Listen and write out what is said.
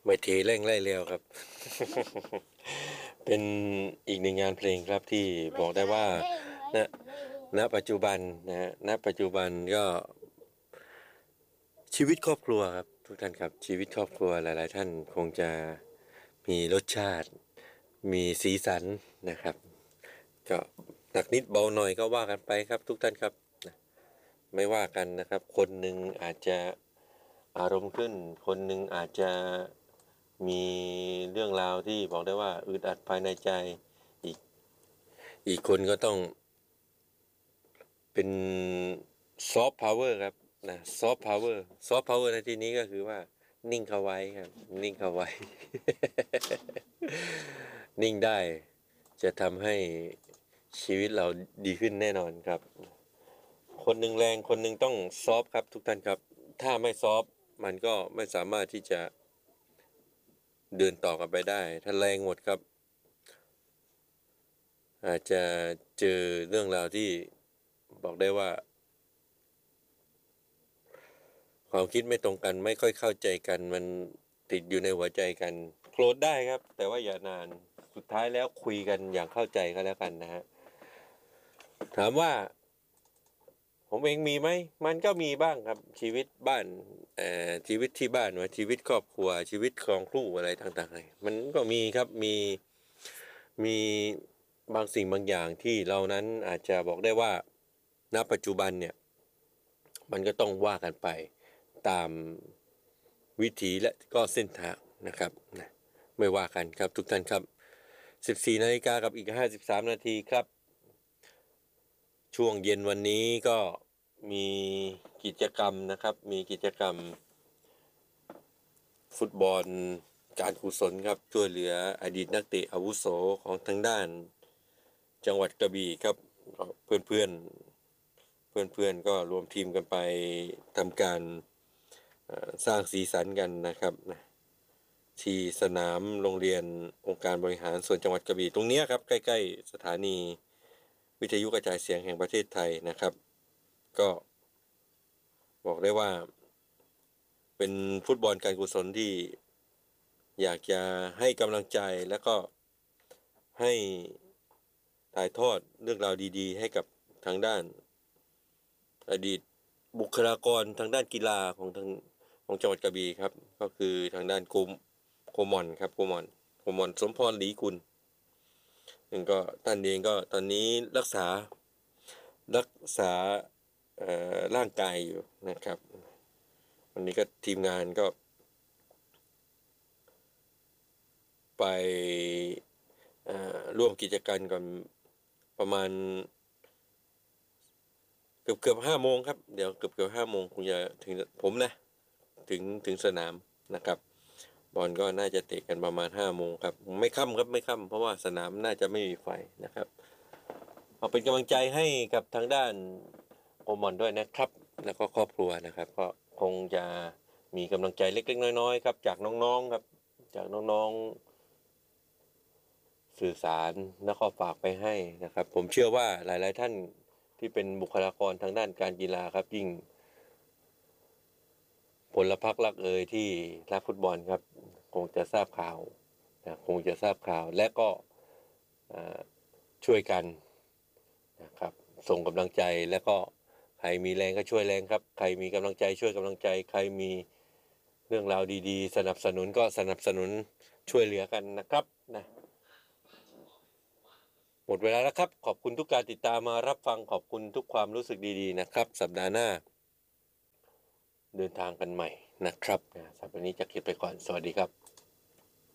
ไม่เทแร่งไล่เร็วครับ เป็นอีกหนึ่งงานเพลงครับที่บอกได้ว่าณณปัจจุบันนะฮะณปัจจุบันก็ชีวิตครอบครัวครับทุกท่านครับชีวิตครอบครัวหลายๆท่านคงจะมีรสชาติมีสีสันนะครับก็หนักนิดเบาหน่อยก็ว่ากันไปครับทุกท่านครับนะไม่ว่ากันนะครับคนหนึ่งอาจจะอารมณ์ขึ้นคนหนึ่งอาจจะมีเรื่องราวที่บอกได้ว่าอึดอัดภายในใจอีกอีกคนก็ต้องเป็นซอฟต์พาวเวอร์ครับนะซอฟต์พาวเวอร์ในที่นี้ก็คือว่านิ่งเข้าไว้ครับนิ่งเข้าไว้ นิ่งได้จะทำให้ชีวิตเราดีขึ้นแน่นอนครับคนหนึ่งแรงคนหนึ่งต้องซอฟต์ครับทุกท่านครับถ้าไม่ซอฟต์มันก็ไม่สามารถที่จะเดินต่อกันไปได้ถ้าแรงหมดครับอาจจะเจอเรื่องราวที่บอกได้ว่าความคิดไม่ตรงกันไม่ค่อยเข้าใจกันมันติดอยู่ในหัวใจกันโกรธได้ครับแต่ว่าอย่านานสุดท้ายแล้วคุยกันอย่างเข้าใจก็แล้วกันนะฮะถามว่าผมเองมีไหมมันก็มีบ้างครับชีวิตบ้านชีวิตที่บ้านว่าชีวิตครอบครัวชีวิตครองครู่อะไรต่างๆมันก็มีครับมีบางสิ่งบางอย่างที่เรานั้นอาจจะบอกได้ว่าณปัจจุบันเนี่ยมันก็ต้องว่ากันไปตามวิถีและก็เส้นทางนะครับนะไม่ว่ากันครับทุกท่านครับ14 นาฬิกากับอีก53 นาทีครับช่วงเย็นวันนี้ก็มีกิจกรรมนะครับมีกิจกรรมฟุตบอลการกุศลครับช่วยเหลืออดีตนักเตะอาวุโสของทางด้านจังหวัดกระบี่ครับเพื่อนเพื่อนเพื่อนเพื่อนๆก็รวมทีมกันไปทำการสร้างสีสันกันนะครับที่สนามโรงเรียนองค์การบริหารส่วนจังหวัดกระบี่ตรงนี้ครับใกล้ๆสถานีวิทยุกระจายเสียงแห่งประเทศไทยนะครับก็บอกได้ว่าเป็นฟุตบอลการกุศลที่อยากจะให้กำลังใจแล้วก็ให้ถ่ายทอดเรื่องราวดีๆให้กับทางด้านอดีตบุคลากรทางด้านกีฬาของจังหวัดกระบี่ครับก็คือทางด้านโคมอนครับโคมอนสมพรหลีกุลซึ่งก็ท่านเองก็ตอนนี้รักษาร่างกายอยู่นะครับวันนี้ก็ทีมงานก็ไปร่วมกิจกรรมกันประมาณเกือบ5 โมงครับเดี๋ยวเกือบ5 โมงคงจะถึงผมนะถึงสนามนะครับบอลก็น่าจะเตะกันประมาณ5 โมงครับไม่ค่ำครับไม่ค่ำเพราะว่าสนามน่าจะไม่มีไฟนะครับเอาเป็นกำลังใจให้กับทางด้านโอมอนด้วยนะครับแล้วก็ครอบครัวนะครับก็คงจะมีกำลังใจเล็กๆน้อยๆครับจากน้องๆครับจากน้องๆสื่อสารแล้วก็ฝากไปให้นะครับผมเชื่อว่าหลายๆท่านที่เป็นบุคลากรทางด้านการกีฬาครับยิ่งพลพรรครักเอ่ยที่รักฟุตบอลครับคงจะทราบข่าวนะคงจะทราบข่าวและก็ช่วยกันนะครับส่งกำลังใจแล้วก็ใครมีแรงก็ช่วยแรงครับใครมีกำลังใจช่วยกำลังใจใครมีเรื่องราวดีๆสนับสนุนก็สนับสนุนช่วยเหลือกันนะครับนะหมดเวลาแล้วครับขอบคุณทุกการติดตามมารับฟังขอบคุณทุกความรู้สึกดีๆนะครับสัปดาห์หน้าเดินทางกันใหม่นะครับสัปดาห์นี้จะคิดไปก่อนสวัสดีครับ